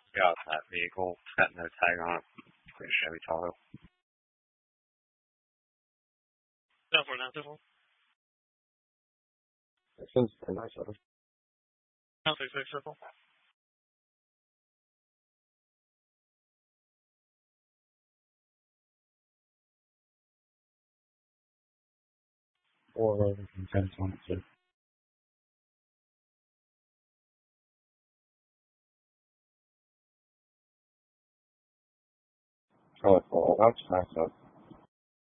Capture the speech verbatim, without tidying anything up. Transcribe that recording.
got that vehicle, got no tag on it. Pretty Chevy Tahoe. No, for not different. It seems pretty nice of it. I'll take six circle. Four eleven from ten twenty-two. Oh, well, that's nice of it.